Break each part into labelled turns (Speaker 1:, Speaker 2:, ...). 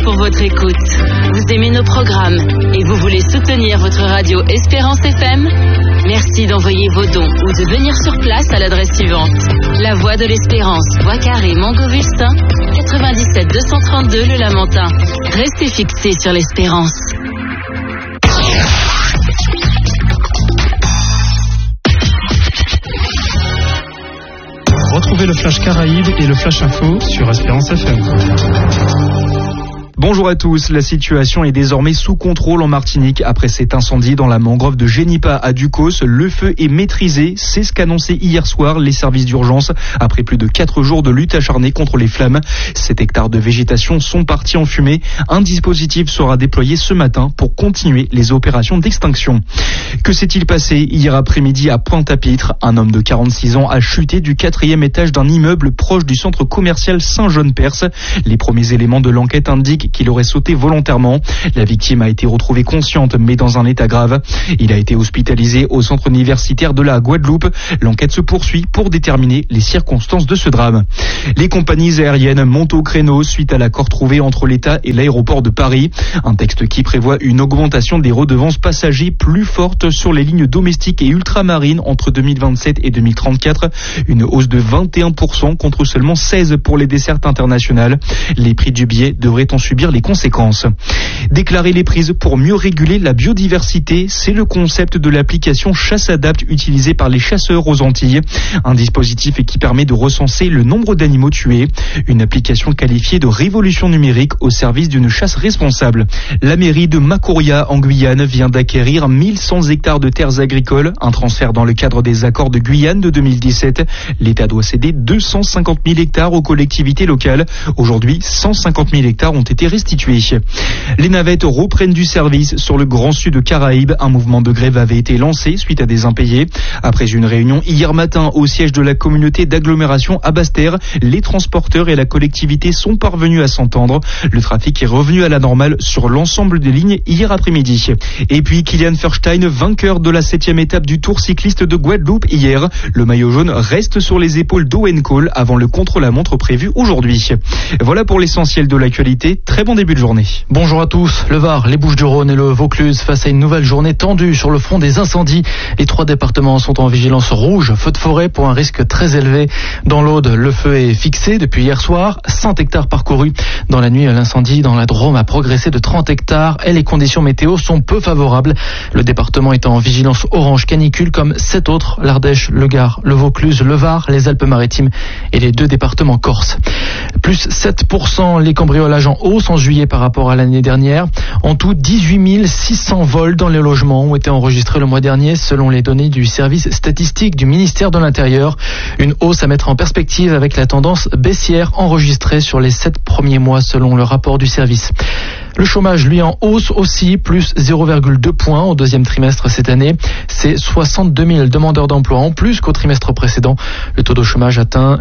Speaker 1: pour votre écoute. Vous aimez nos programmes et vous voulez soutenir votre radio Espérance FM? Merci d'envoyer vos dons ou de venir sur place à l'adresse suivante. La Voie de l'Espérance, Bois Carré, Montgauvustin, 97 232 Le Lamentin. Restez fixés sur l'Espérance.
Speaker 2: Retrouvez le Flash Caraïbes et le Flash Info sur Espérance FM.
Speaker 3: Bonjour à tous, la situation est désormais sous contrôle en Martinique après cet incendie dans la mangrove de Génipa à Ducos. Le feu est maîtrisé, c'est ce qu'annonçaient hier soir les services d'urgence après plus de 4 jours de lutte acharnée contre les flammes. 7 hectares de végétation sont partis en fumée. Un dispositif sera déployé ce matin pour continuer les opérations d'extinction. Que s'est-il passé hier après-midi à Pointe-à-Pitre? Un homme de 46 ans a chuté du 4e étage d'un immeuble proche du centre commercial Saint-Jean-Perse. Les premiers éléments de l'enquête indiquent qu'il aurait sauté volontairement. La victime a été retrouvée consciente mais dans un état grave. Il a été hospitalisé au centre universitaire de la Guadeloupe. L'enquête se poursuit pour déterminer les circonstances de ce drame. Les compagnies aériennes montent au créneau suite à l'accord trouvé entre l'État et l'aéroport de Paris. Un texte qui prévoit une augmentation des redevances passagers plus forte sur les lignes domestiques et ultramarines entre 2027 et 2034. Une hausse de 21% contre seulement 16% pour les dessertes internationales. Les prix du billet devraient en subir les conséquences. Déclarer les prises pour mieux réguler la biodiversité, c'est le concept de l'application Chasse-Adapt utilisée par les chasseurs aux Antilles. Un dispositif qui permet de recenser le nombre d'animaux tués. Une application qualifiée de révolution numérique au service d'une chasse responsable. La mairie de Macoria en Guyane vient d'acquérir 1100 hectares de terres agricoles, un transfert dans le cadre des accords de Guyane de 2017. L'État doit céder 250 000 hectares aux collectivités locales. Aujourd'hui, 150 000 hectares ont été restitués. Les navettes reprennent du service sur le Grand Sud Caraïbes. Un mouvement de grève avait été lancé suite à des impayés. Après une réunion hier matin au siège de la communauté d'agglomération à Basse-Terre, les transporteurs et la collectivité sont parvenus à s'entendre. Le trafic est revenu à la normale sur l'ensemble des lignes hier après-midi. Et puis Kilian Feuerstein, vainqueur de la 7e étape du Tour cycliste de Guadeloupe hier. Le maillot jaune reste sur les épaules d'Owen Cole avant le contre-la-montre prévu aujourd'hui. Voilà pour l'essentiel de l'actualité. Très bon début de journée.
Speaker 4: Bonjour à tous. Le Var, les Bouches-du-Rhône et le Vaucluse face à une nouvelle journée tendue sur le front des incendies. Les 3 départements sont en vigilance rouge, feu de forêt pour un risque très élevé. Dans l'Aude, le feu est fixé depuis hier soir. 100 hectares parcourus. Dans la nuit, l'incendie dans la Drôme a progressé de 30 hectares et les conditions météo sont peu favorables. Le département est en vigilance orange canicule comme 7 autres, l'Ardèche, le Gard, le Vaucluse, le Var, les Alpes-Maritimes et les 2 départements corses. Plus 7% les cambriolages en hausse en juillet par rapport à l'année dernière. En tout, 18 600 vols dans les logements ont été enregistrés le mois dernier selon les données du service statistique du ministère de l'Intérieur. Une hausse à mettre en perspective avec la tendance baissière enregistrée sur les 7 premiers mois selon le rapport du service. Le chômage, lui, en hausse aussi, plus 0,2 points au 2e trimestre cette année. C'est 62 000 demandeurs d'emploi en plus qu'au trimestre précédent. Le taux de chômage atteint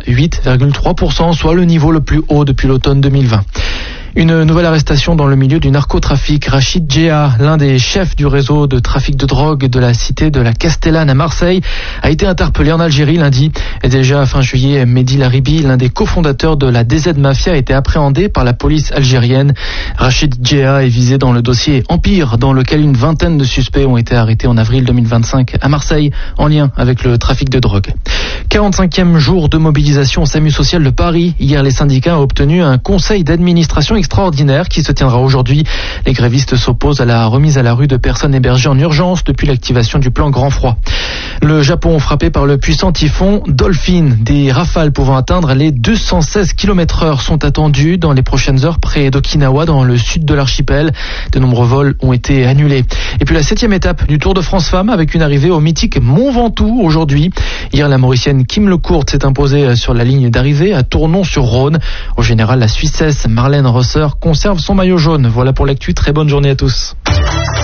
Speaker 4: 8,3%, soit le niveau le plus haut depuis l'automne 2020. Une nouvelle arrestation dans le milieu du narcotrafic. Rachid Djeha, l'un des chefs du réseau de trafic de drogue de la cité de la Castellane à Marseille, a été interpellé en Algérie lundi. Et déjà fin juillet, Mehdi Laribi, l'un des cofondateurs de la DZ Mafia, a été appréhendé par la police algérienne. Rachid Djeha est visé dans le dossier Empire, dans lequel une vingtaine de suspects ont été arrêtés en avril 2025 à Marseille, en lien avec le trafic de drogue. 45e jour de mobilisation au SAMU social de Paris. Hier, les syndicats ont obtenu un conseil d'administration extraordinaire qui se tiendra aujourd'hui. Les grévistes s'opposent à la remise à la rue de personnes hébergées en urgence depuis l'activation du plan Grand Froid. Le Japon frappé par le puissant typhon Dolphin. Des rafales pouvant atteindre les 216 km/h sont attendues dans les prochaines heures près d'Okinawa, dans le sud de l'archipel. De nombreux vols ont été annulés. Et puis la 7e étape du Tour de France Femmes avec une arrivée au mythique Mont Ventoux aujourd'hui. Hier, la Mauricienne Kim Lecourt s'est imposée sur la ligne d'arrivée à Tournon-sur-Rhône. Au général, la Suissesse Marlène Rosser conserve son maillot jaune. Voilà pour l'actu. Très bonne journée à tous.